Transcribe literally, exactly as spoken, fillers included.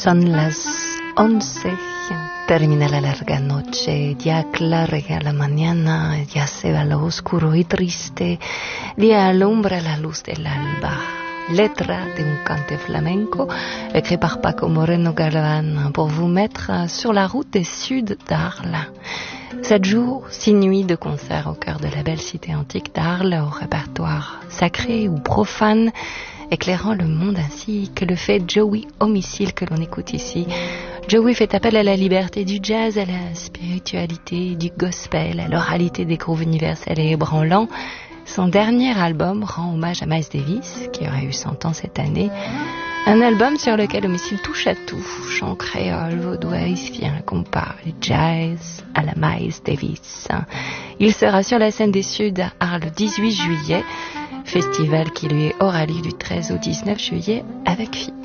Son las once, termina la larga noche, ya clarea la mañana, ya se va lo oscuro y triste, ya alumbra la luz del alba. Letra de un cante flamenco, écrit par Paco Moreno Galvan, pour vous mettre sur la route des Suds d'Arles. Sept jours, six nuits de concert au cœur de la belle cité antique d'Arles, au répertoire sacré ou profane, éclairant le monde ainsi que le fait Joey Homicile que l'on écoute ici. Joey fait appel à la liberté du jazz, à la spiritualité du gospel, à l'oralité des grooves universels et ébranlants. Son dernier album rend hommage à Miles Davis, qui aurait eu cent ans cette année. Un album sur lequel Homicile touche à tout, chant créole, vaudois, haïtien, compare du jazz à la Miles Davis. Il sera sur la scène des Suds à Arles le dix-huit juillet, festival qui lui aura lieu du treize au dix-neuf juillet avec F I.